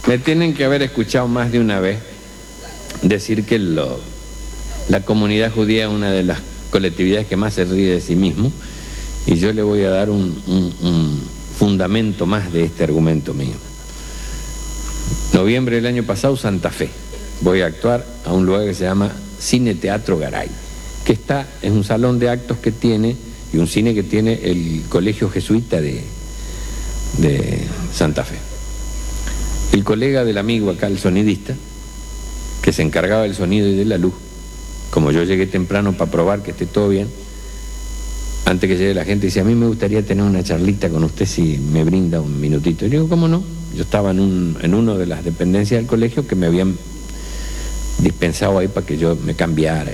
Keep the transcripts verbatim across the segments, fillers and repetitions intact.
Me tienen que haber escuchado más de una vez decir que lo, la comunidad judía es una de las colectividades que más se ríe de sí mismo, y yo le voy a dar un, un, un fundamento más de este argumento mío. Noviembre del año pasado, Santa Fe. Voy a actuar a un lugar que se llama Cine Teatro Garay, que está en un salón de actos que tiene, y un cine que tiene el Colegio Jesuita de, de Santa Fe. El colega del amigo acá, el sonidista, que se encargaba del sonido y de la luz, como yo llegué temprano para probar que esté todo bien, antes que llegue la gente, dice: a mí me gustaría tener una charlita con usted si me brinda un minutito. Y digo: ¿cómo no? Yo estaba en, un, en una de las dependencias del colegio que me habían dispensado ahí para que yo me cambiara.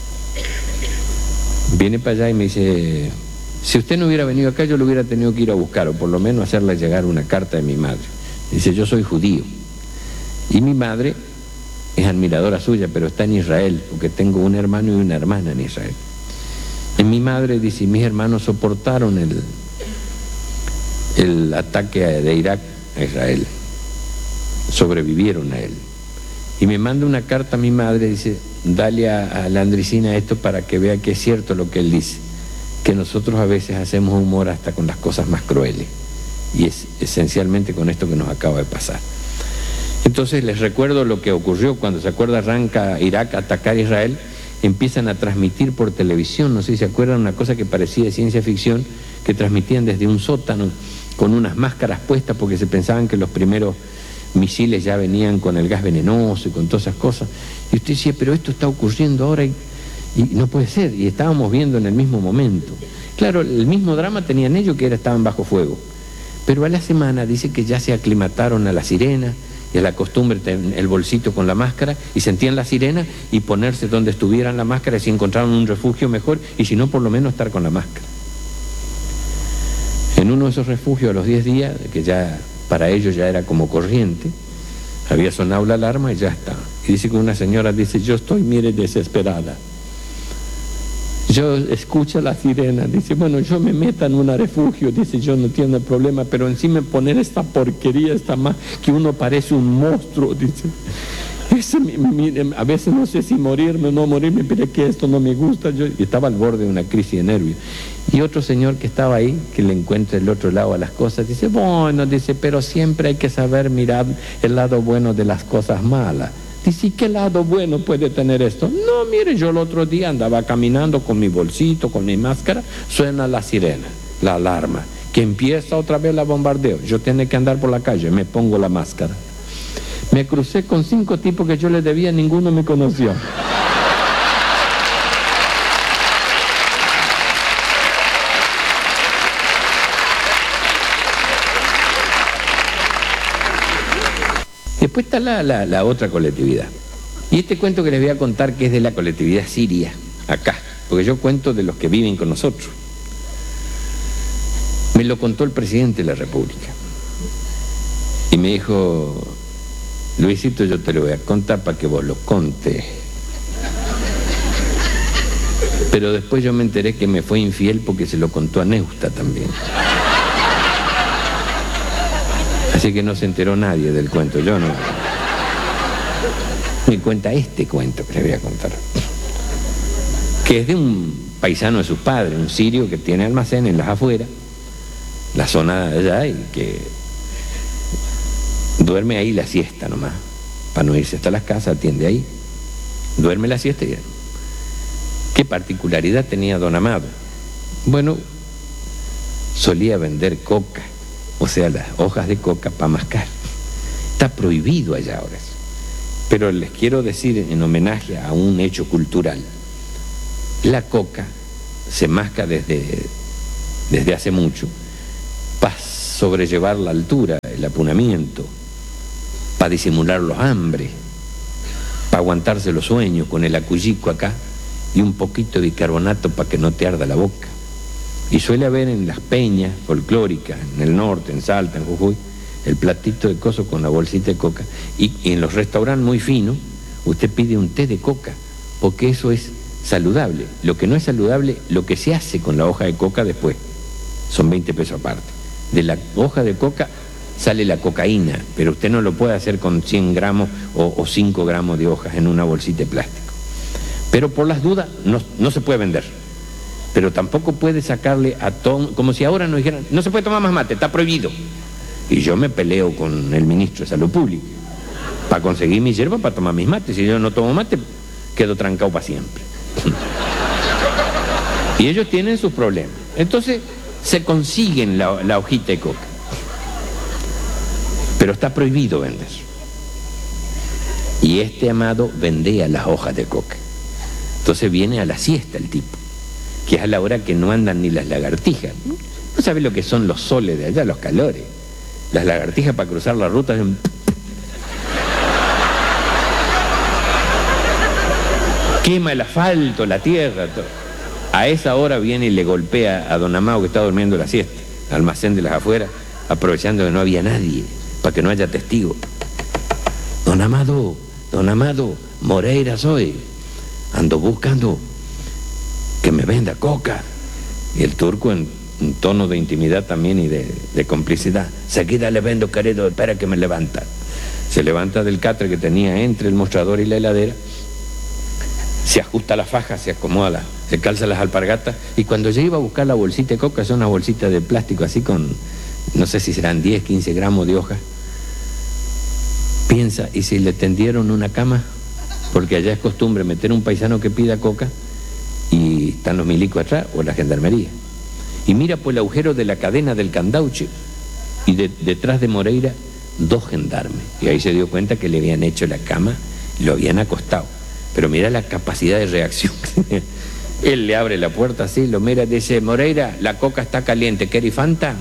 Viene para allá y me dice: si usted no hubiera venido acá, yo lo hubiera tenido que ir a buscar, o por lo menos hacerle llegar una carta de mi madre. Dice: yo soy judío y mi madre es admiradora suya, pero está en Israel, porque tengo un hermano y una hermana en Israel. En mi madre, dice, mis hermanos soportaron el, el ataque de Irak a Israel, sobrevivieron a él. Y me manda una carta a mi madre, dice: dale a, a la Andricina esto para que vea que es cierto lo que él dice, que nosotros a veces hacemos humor hasta con las cosas más crueles, y es esencialmente con esto que nos acaba de pasar. Entonces les recuerdo lo que ocurrió cuando, se acuerda, arranca Irak a atacar a Israel. Empiezan a transmitir por televisión, no sé si se acuerdan, una cosa que parecía de ciencia ficción, que transmitían desde un sótano con unas máscaras puestas porque se pensaban que los primeros misiles ya venían con el gas venenoso y con todas esas cosas. Y usted decía: pero esto está ocurriendo ahora y, y no puede ser, y estábamos viendo en el mismo momento. Claro, el mismo drama tenían ellos, que era, estaban bajo fuego, pero a la semana dice que ya se aclimataron a la sirena y a la costumbre de el bolsito con la máscara, y sentían la sirena y ponerse donde estuvieran la máscara, y si encontraron un refugio mejor, y si no, por lo menos estar con la máscara. En uno de esos refugios, a los diez días, que ya para ellos ya era como corriente, había sonado la alarma y ya está. Y dice que una señora dice: yo estoy, mire, desesperada. Yo escucho la sirena, dice: bueno, yo me meto en un refugio, dice, yo no tengo problema, pero encima poner esta porquería, esta más, que uno parece un monstruo, dice. Ese, mi, mi, a veces no sé si morirme o no morirme, pero que esto no me gusta. Yo, y estaba al borde de una crisis de nervios. Y otro señor que estaba ahí, que le encuentra el otro lado a las cosas, dice: bueno, dice, pero siempre hay que saber mirar el lado bueno de las cosas malas. Dice: ¿y qué lado bueno puede tener esto? No, mire, yo el otro día andaba caminando con mi bolsito, con mi máscara, suena la sirena, la alarma, que empieza otra vez la bombardeo. Yo tenía que andar por la calle, me pongo la máscara. Me crucé con cinco tipos que yo les debía, ninguno me conoció. Después está la, la, la otra colectividad. Y este cuento que les voy a contar, que es de la colectividad siria, acá, porque yo cuento de los que viven con nosotros. Me lo contó el presidente de la República. Y me dijo: Luisito, yo te lo voy a contar para que vos lo contes. Pero después yo me enteré que me fue infiel porque se lo contó a Neusta también. Así que no se enteró nadie del cuento, yo no. Me cuenta este cuento que les voy a contar, que es de un paisano de sus padres, un sirio que tiene almacén en las afueras, la zona de allá, y que duerme ahí la siesta nomás, para no irse hasta las casas, atiende ahí, duerme la siesta. Y ¿qué particularidad tenía don Amado? Bueno, solía vender coca, o sea, las hojas de coca para mascar. Está prohibido allá ahora eso. Pero les quiero decir, en homenaje a un hecho cultural, la coca se masca desde, desde hace mucho para sobrellevar la altura, el apunamiento, para disimular los hambres, para aguantarse los sueños con el acullico acá y un poquito de bicarbonato para que no te arda la boca. Y suele haber en las peñas folclóricas, en el norte, en Salta, en Jujuy, el platito de coso con la bolsita de coca. Y, y en los restaurantes muy finos, usted pide un té de coca, porque eso es saludable. Lo que no es saludable, lo que se hace con la hoja de coca después, son veinte pesos aparte. De la hoja de coca sale la cocaína, pero usted no lo puede hacer con cien gramos o, o cinco gramos de hojas en una bolsita de plástico. Pero por las dudas no, no se puede vender, pero tampoco puede sacarle a todo, como si ahora nos dijeran, no se puede tomar más mate, está prohibido. Y yo me peleo con el ministro de Salud Pública para conseguir mi hierba para tomar mis mates. Si yo no tomo mate, quedo trancado para siempre. Y ellos tienen sus problemas. Entonces se consiguen la, la hojita de coca, pero está prohibido vender. Y este Amado vendía las hojas de coca. Entonces viene a la siesta el tipo, que es a la hora que no andan ni las lagartijas. No, no sabe lo que son los soles de allá, los calores. Las lagartijas para cruzar la ruta hacen... quema el asfalto, la tierra, todo. A esa hora viene y le golpea a don Amado, que está durmiendo la siesta, almacén de las afueras, aprovechando que no había nadie, para que no haya testigo. Don Amado, don Amado, Moreira soy, ando buscando que me venda coca. Y el turco, en un tono de intimidad también y de, de complicidad, seguida le vendo, querido, espera que me levanta. Se levanta del catre que tenía entre el mostrador y la heladera, se ajusta la faja, se acomoda, se calza las alpargatas, y cuando yo iba a buscar la bolsita de coca, son unas bolsitas de plástico así con, no sé si serán diez, quince gramos de hojas, piensa, ¿y si le tendieron una cama? Porque allá es costumbre meter un paisano que pida coca y están los milicos atrás o la gendarmería. Y mira por el agujero de la cadena del candauche y de, detrás de Moreira dos gendarmes. Y ahí se dio cuenta que le habían hecho la cama y lo habían acostado. Pero mira la capacidad de reacción. Él le abre la puerta así, lo mira y dice, Moreira, la coca está caliente, ¿querés Fanta?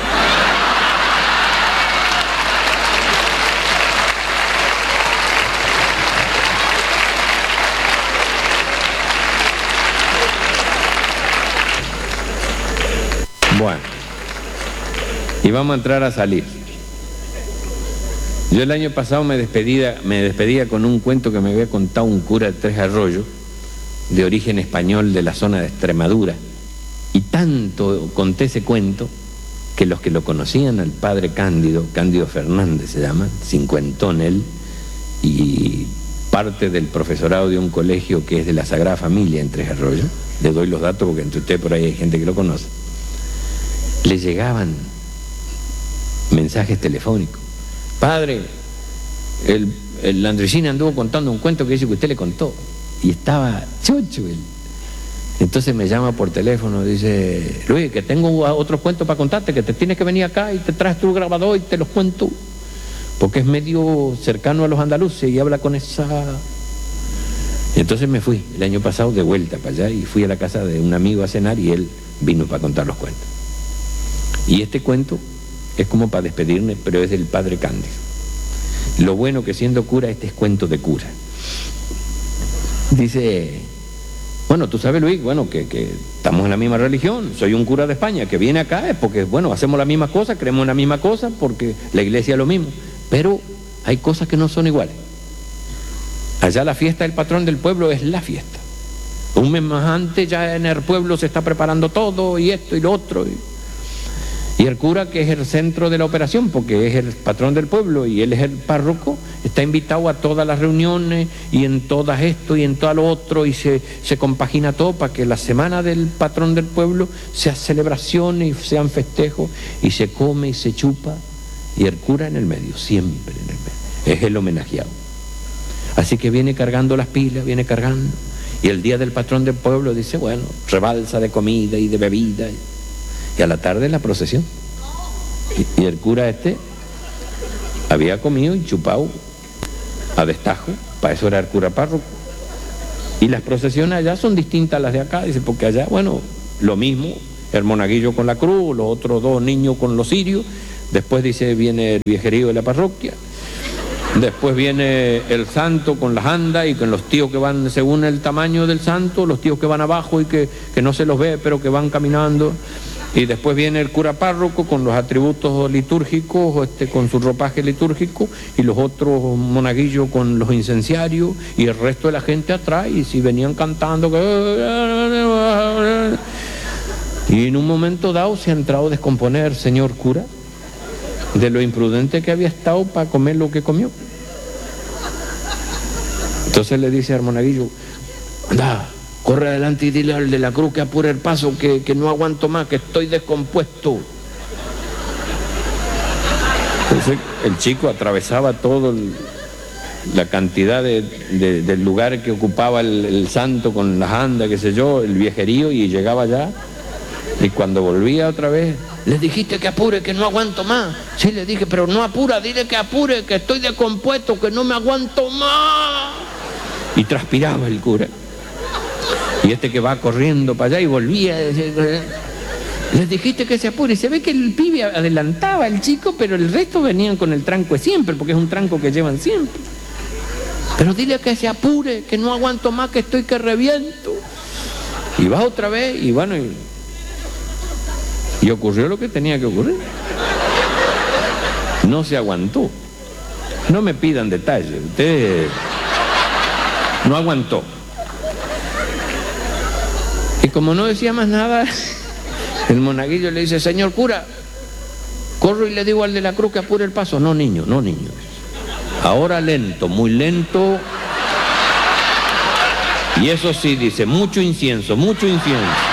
Bueno, y vamos a entrar a salir. Yo el año pasado me despedía, me despedía con un cuento que me había contado un cura de Tres Arroyos, de origen español de la zona de Extremadura, y tanto conté ese cuento que los que lo conocían al padre Cándido, Cándido Fernández se llama, cincuentón él, y parte del profesorado de un colegio que es de la Sagrada Familia en Tres Arroyos, le doy los datos porque entre ustedes por ahí hay gente que lo conoce, le llegaban mensajes telefónicos. Padre, el, el Andresín anduvo contando un cuento que dice que usted le contó. Y estaba chocho él. Entonces me llama por teléfono, dice, Luis, que tengo otros cuentos para contarte, que te tienes que venir acá y te traes tu grabador y te los cuento. Porque es medio cercano a los andaluces y habla con esa... Y entonces me fui el año pasado de vuelta para allá y fui a la casa de un amigo a cenar y él vino para contar los cuentos. Y este cuento es como para despedirme, pero es del padre Cándido. Lo bueno que siendo cura, este es cuento de cura. Dice, bueno, tú sabes, Luis, bueno, que, que estamos en la misma religión, soy un cura de España, que viene acá es porque, bueno, hacemos la misma cosa, creemos en la misma cosa, porque la iglesia es lo mismo, pero hay cosas que no son iguales. Allá la fiesta del patrón del pueblo es la fiesta. Un mes más antes ya en el pueblo se está preparando todo, y esto y lo otro, y... Y el cura, que es el centro de la operación, porque es el patrón del pueblo y él es el párroco, está invitado a todas las reuniones y en todas esto y en todo lo otro, y se, se compagina todo para que la semana del patrón del pueblo sea celebraciones y sean festejos, y se come y se chupa, y el cura en el medio, siempre en el medio, es el homenajeado. Así que viene cargando las pilas, viene cargando, y el día del patrón del pueblo dice, bueno, rebalsa de comida y de bebida, y... Y a la tarde la procesión. Y, y el cura este había comido y chupado a destajo, para eso era el cura párroco. Y las procesiones allá son distintas a las de acá, dice, porque allá, bueno, lo mismo, el monaguillo con la cruz, los otros dos niños con los cirios, después dice, viene el viejerío de la parroquia, después viene el santo con las andas y con los tíos que van según el tamaño del santo, los tíos que van abajo y que, que no se los ve, pero que van caminando. Y después viene el cura párroco con los atributos litúrgicos, este, con su ropaje litúrgico, y los otros monaguillos con los incenciarios, y el resto de la gente atrás, y si venían cantando... Y en un momento dado se ha entrado a descomponer, señor cura, de lo imprudente que había estado para comer lo que comió. Entonces le dice al monaguillo, anda, corre adelante y dile al de la cruz que apure el paso, que, que no aguanto más, que estoy descompuesto. Entonces el chico atravesaba todo el, la cantidad de, de, del lugar que ocupaba el, el santo con las andas, qué sé yo, el viejerío, y llegaba allá. Y cuando volvía otra vez, le dijiste que apure, que no aguanto más. Sí, le dije, pero no apura, dile que apure, que estoy descompuesto, que no me aguanto más. Y transpiraba el cura. Y este que va corriendo para allá y volvía a decir, les dijiste que se apure. Y se ve que el pibe adelantaba al chico, pero el resto venían con el tranco siempre, porque es un tranco que llevan siempre. Pero dile que se apure, que no aguanto más, que estoy que reviento. Y va otra vez, y bueno, y, y ocurrió lo que tenía que ocurrir. No se aguantó. No me pidan detalles, usted no aguantó. Y como no decía más nada, el monaguillo le dice, señor cura, corro y le digo al de la cruz que apure el paso. No, niño, no, niño. Ahora lento, muy lento. Y eso sí, dice, mucho incienso, mucho incienso.